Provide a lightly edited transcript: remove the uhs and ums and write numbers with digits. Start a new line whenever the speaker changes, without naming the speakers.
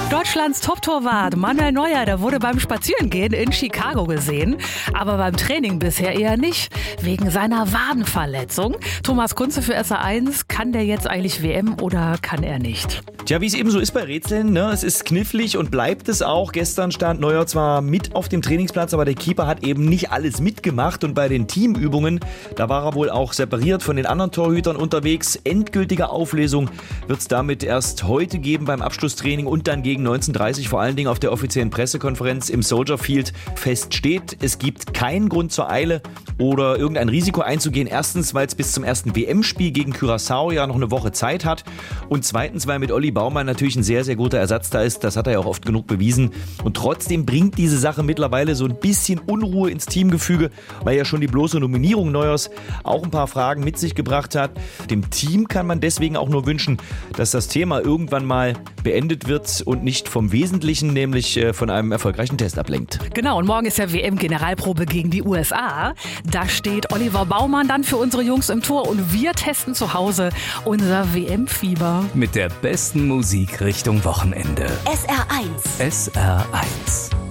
Deutschlands Top-Torwart Manuel Neuer, der wurde beim Spazierengehen in Chicago gesehen, aber beim Training bisher eher nicht, wegen seiner Wadenverletzung. Thomas Kunze für SR1, kann der jetzt eigentlich WM oder kann er nicht?
Tja, wie es eben so ist bei Rätseln, ne? Es ist knifflig und bleibt es auch. Gestern stand Neuer zwar mit auf dem Trainingsplatz, aber der Keeper hat eben nicht alles mitgemacht. Und bei den Teamübungen, da war er wohl auch separiert von den anderen Torhütern unterwegs. Endgültige Auflösung wird es damit erst heute geben beim Abschlusstraining und dann gegen 19:30 vor allen Dingen auf der offiziellen Pressekonferenz im Soldier Field. Fest steht, es gibt keinen Grund zur Eile oder irgendein Risiko einzugehen. Erstens, weil es bis zum ersten WM-Spiel gegen Curaçao ja noch eine Woche Zeit hat. Und zweitens, weil mit Olli Baumann natürlich ein sehr, sehr guter Ersatz da ist. Das hat er ja auch oft genug bewiesen. Und trotzdem bringt diese Sache mittlerweile so ein bisschen Unruhe ins Teamgefüge, weil ja schon die bloße Nominierung Neuers auch ein paar Fragen mit sich gebracht hat. Dem Team kann man deswegen auch nur wünschen, dass das Thema irgendwann mal beendet wird und nicht vom Wesentlichen, nämlich von einem erfolgreichen Test ablenkt.
Genau, und morgen ist ja WM-Generalprobe gegen die USA. Da steht Oliver Baumann dann für unsere Jungs im Tor und wir testen zu Hause unser WM-Fieber.
Mit der besten Musik Richtung Wochenende.
SR1.
SR1.